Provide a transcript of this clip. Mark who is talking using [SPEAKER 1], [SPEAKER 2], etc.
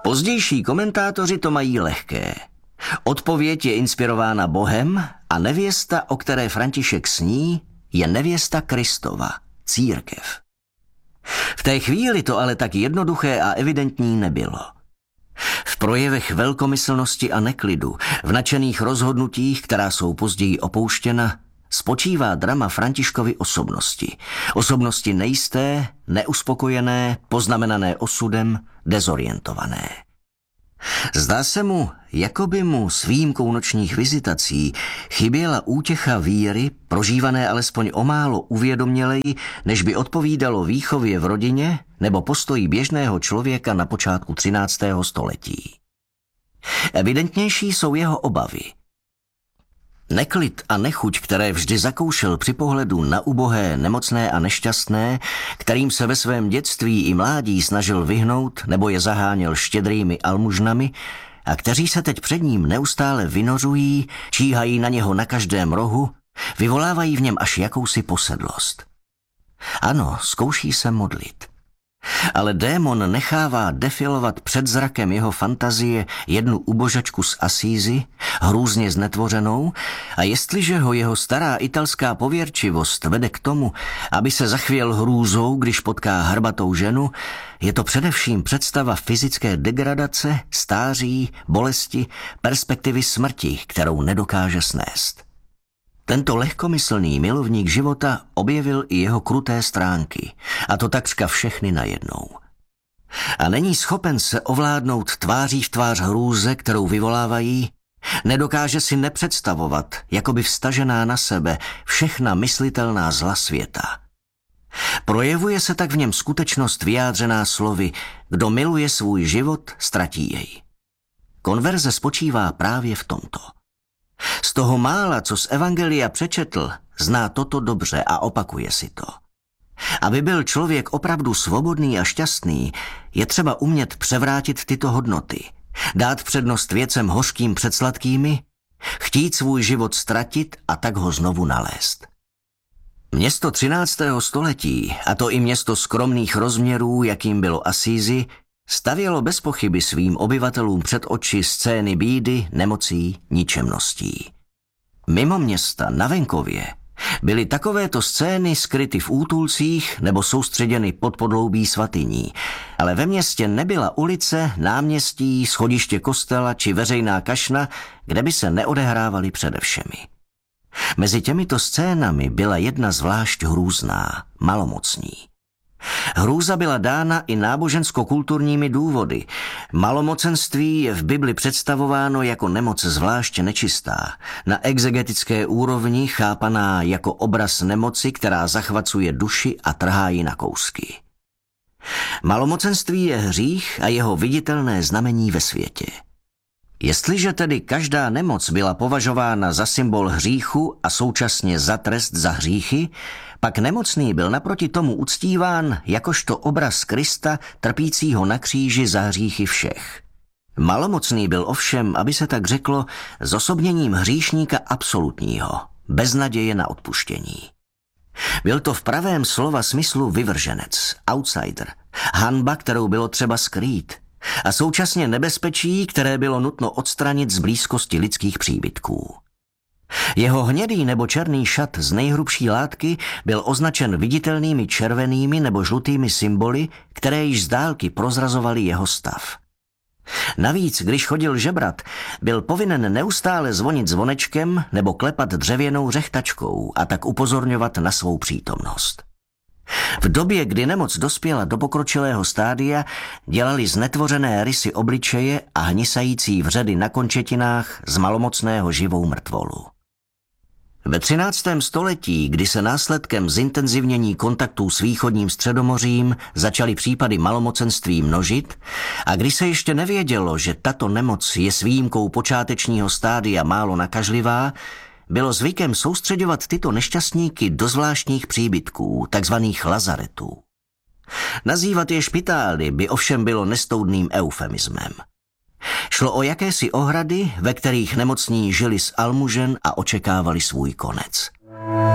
[SPEAKER 1] Pozdější komentátoři to mají lehké. Odpověď je inspirována Bohem a nevěsta, o které František sní, je nevěsta Kristova, církev. V té chvíli to ale tak jednoduché a evidentní nebylo. V projevech velkomyslnosti a neklidu, v nadšených rozhodnutích, která jsou později opouštěna, spočívá drama Františkovy osobnosti. Osobnosti nejisté, neuspokojené, poznamenané osudem, dezorientované. Zdá se mu, jako by mu s výjimkou nočních vizitací chyběla útěcha víry, prožívané alespoň o málo uvědoměleji, než by odpovídalo výchově v rodině nebo postoji běžného člověka na počátku 13. století. Evidentnější jsou jeho obavy. Neklid a nechuť, které vždy zakoušel při pohledu na ubohé, nemocné a nešťastné, kterým se ve svém dětství i mládí snažil vyhnout nebo je zaháněl štědrými almužnami a kteří se teď před ním neustále vynořují, číhají na něho na každém rohu, vyvolávají v něm až jakousi posedlost. Ano, zkouší se modlit. Ale démon nechává defilovat před zrakem jeho fantazie jednu ubožačku z Asízy, hrůzně znetvořenou, a jestliže ho jeho stará italská pověrčivost vede k tomu, aby se zachvěl hrůzou, když potká hrbatou ženu, je to především představa fyzické degradace, stáří, bolesti, perspektivy smrti, kterou nedokáže snést. Tento lehkomyslný milovník života objevil i jeho kruté stránky, a to takřka všechny najednou. A není schopen se ovládnout tváří v tvář hrůze, kterou vyvolávají, nedokáže si nepředstavovat, jakoby vztažená na sebe, všechna myslitelná zla světa. Projevuje se tak v něm skutečnost vyjádřená slovy: kdo miluje svůj život, ztratí jej. Konverze spočívá právě v tomto. Z toho mála, co z evangelia přečetl, zná toto dobře a opakuje si to. Aby byl člověk opravdu svobodný a šťastný, je třeba umět převrátit tyto hodnoty, dát přednost věcem hořkým před sladkými, chtít svůj život ztratit a tak ho znovu nalézt. Město 13. století, a to i město skromných rozměrů, jakým bylo Asízy, stavělo bez pochyby svým obyvatelům před oči scény bídy, nemocí, ničemností. Mimo města, na venkově, byly takovéto scény skryty v útulcích nebo soustředěny pod podloubí svatyní, ale ve městě nebyla ulice, náměstí, schodiště kostela či veřejná kašna, kde by se neodehrávaly přede všemi. Mezi těmito scénami byla jedna zvlášť hrůzná, malomocní. Hrůza byla dána i nábožensko-kulturními důvody. Malomocenství je v Bibli představováno jako nemoc zvláště nečistá, na exegetické úrovni chápaná jako obraz nemoci, která zachvacuje duši a trhá ji na kousky. Malomocenství je hřích a jeho viditelné znamení ve světě. Jestliže tedy každá nemoc byla považována za symbol hříchu a současně za trest za hříchy, pak nemocný byl naproti tomu uctíván jakožto obraz Krista trpícího na kříži za hříchy všech. Malomocný byl ovšem, aby se tak řeklo, zosobněním hříšníka absolutního, bez naděje na odpuštění. Byl to v pravém slova smyslu vyvrženec, outsider, hanba, kterou bylo třeba skrýt, a současně nebezpečí, které bylo nutno odstranit z blízkosti lidských příbytků. Jeho hnědý nebo černý šat z nejhrubší látky byl označen viditelnými červenými nebo žlutými symboly, které již z dálky prozrazovaly jeho stav. Navíc, když chodil žebrat, byl povinen neustále zvonit zvonečkem nebo klepat dřevěnou řechtačkou a tak upozorňovat na svou přítomnost. V době, kdy nemoc dospěla do pokročilého stádia, dělali znetvořené rysy obličeje a hnisající vředy na končetinách z malomocného živou mrtvolu. Ve 13. století, kdy se následkem zintenzivnění kontaktů s východním středomořím začaly případy malomocenství množit a kdy se ještě nevědělo, že tato nemoc je s výjimkou počátečního stádia málo nakažlivá, bylo zvykem soustředovat tyto nešťastníky do zvláštních příbytků, takzvaných lazaretů. Nazývat je špitály by ovšem bylo nestoudným eufemismem. Šlo o jakési ohrady, ve kterých nemocní žili z almužen a očekávali svůj konec.